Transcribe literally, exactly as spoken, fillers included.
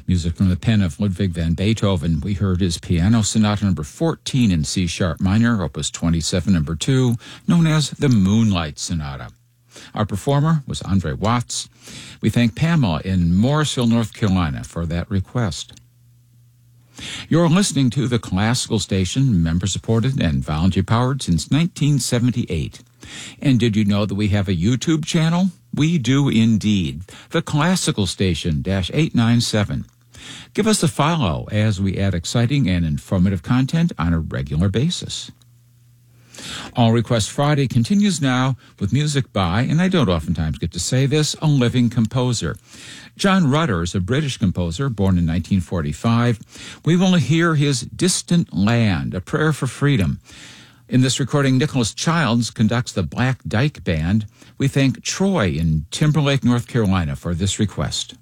Music from the pen of Ludwig van Beethoven. We heard his Piano Sonata number fourteen in C-sharp minor, opus twenty-seven, number two, known as the Moonlight Sonata. Our performer was Andre Watts. We thank Pamela in Morrisville, North Carolina, for that request. You're listening to the Classical Station, member-supported and volunteer-powered since nineteen seventy-eight. And did you know that we have a YouTube channel? We do indeed. The Classical Station eight nine seven. Give us a follow as we add exciting and informative content on a regular basis. All Request Friday continues now with music by, and I don't oftentimes get to say this, a living composer. John Rutter is a British composer born in nineteen forty-five. We will hear his Distant Land, a prayer for freedom. In this recording, Nicholas Childs conducts the Black Dyke Band. We thank Troy in Timberlake, North Carolina for this request.